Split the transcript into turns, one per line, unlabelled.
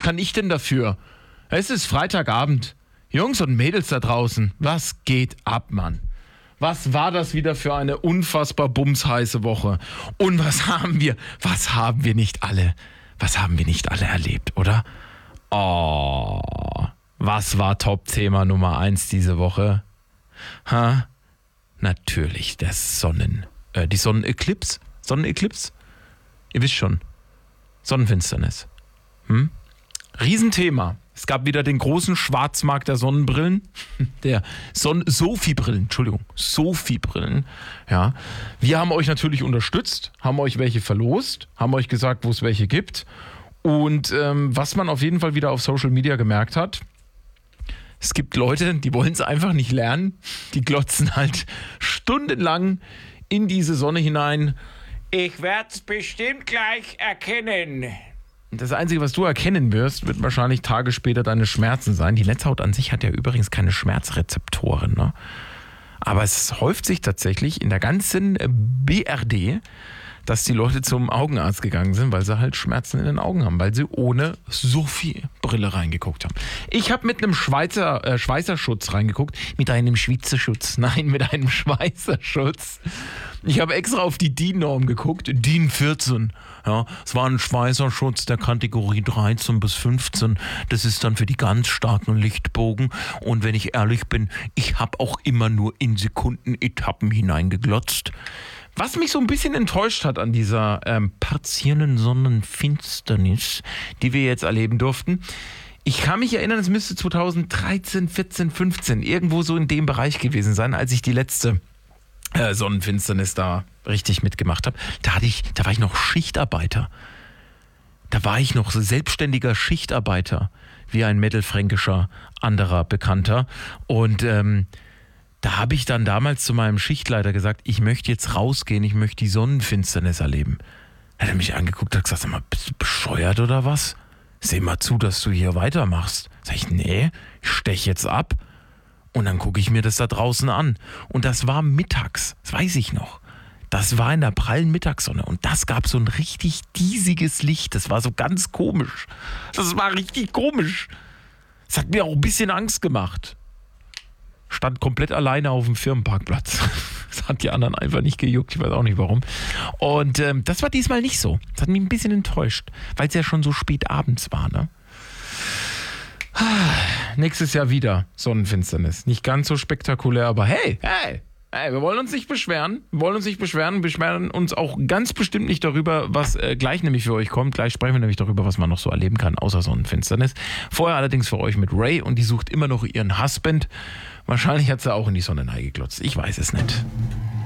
kann ich denn dafür? Es ist Freitagabend. Jungs und Mädels da draußen, was geht ab, Mann? Was war das wieder für eine unfassbar bumsheiße Woche? Und was haben wir nicht alle erlebt, oder? Oh, was war Top-Thema Nummer 1 diese Woche? Natürlich die Sonneneklipse. Sonneneklipse? Ihr wisst schon. Sonnenfinsternis. Riesenthema. Es gab wieder den großen Schwarzmarkt der Sonnenbrillen. Sophie-Brillen. Ja. Wir haben euch natürlich unterstützt, haben euch welche verlost, haben euch gesagt, wo es welche gibt. Und was man auf jeden Fall wieder auf Social Media gemerkt hat, es gibt Leute, die wollen es einfach nicht lernen. Die glotzen halt stundenlang in diese Sonne hinein. Ich werde es bestimmt gleich erkennen. Das Einzige, was du erkennen wirst, wird wahrscheinlich Tage später deine Schmerzen sein. Die Netzhaut an sich hat ja übrigens keine Schmerzrezeptoren, ne? Aber es häuft sich tatsächlich in der ganzen BRD, dass die Leute zum Augenarzt gegangen sind, weil sie halt Schmerzen in den Augen haben, weil sie ohne Sophie-Brille reingeguckt haben. Ich habe mit einem Schweißerschutz reingeguckt. Mit einem Schweizerschutz. Nein, mit einem Schweißerschutz. Ich habe extra auf die DIN-Norm geguckt. DIN 14. Ja, es war ein Schweißerschutz der Kategorie 13 bis 15. Das ist dann für die ganz starken Lichtbogen. Und wenn ich ehrlich bin, ich habe auch immer nur in Sekundenetappen hineingeglotzt. Was mich so ein bisschen enttäuscht hat an dieser partiellen Sonnenfinsternis, die wir jetzt erleben durften. Ich kann mich erinnern, es müsste 2013, 14, 15 irgendwo so in dem Bereich gewesen sein, als ich die letzte Sonnenfinsternis da richtig mitgemacht habe. Da war ich noch Schichtarbeiter. Da war ich noch selbstständiger Schichtarbeiter, wie ein mittelfränkischer anderer Bekannter. Und da habe ich dann damals zu meinem Schichtleiter gesagt, ich möchte jetzt rausgehen, ich möchte die Sonnenfinsternis erleben. Da hat er mich angeguckt und gesagt, sag mal, bist du bescheuert oder was? Seh mal zu, dass du hier weitermachst. Sag ich, nee, ich steche jetzt ab und dann gucke ich mir das da draußen an. Und das war mittags, das weiß ich noch. Das war in der prallen Mittagssonne und das gab so ein richtig diesiges Licht. Das war so ganz komisch. Das war richtig komisch. Das hat mir auch ein bisschen Angst gemacht. Stand komplett alleine auf dem Firmenparkplatz. Das hat die anderen einfach nicht gejuckt, ich weiß auch nicht warum. Und das war diesmal nicht so. Das hat mich ein bisschen enttäuscht, weil es ja schon so spät abends war, ne? Nächstes Jahr wieder Sonnenfinsternis. Nicht ganz so spektakulär, aber hey, wir wollen uns nicht beschweren. Wir beschweren uns auch ganz bestimmt nicht darüber, was gleich nämlich für euch kommt. Gleich sprechen wir nämlich darüber, was man noch so erleben kann, außer Sonnenfinsternis. Vorher allerdings für euch mit Ray und die sucht immer noch ihren Husband. Wahrscheinlich hat sie auch in die Sonne geglotzt. Ich weiß es nicht.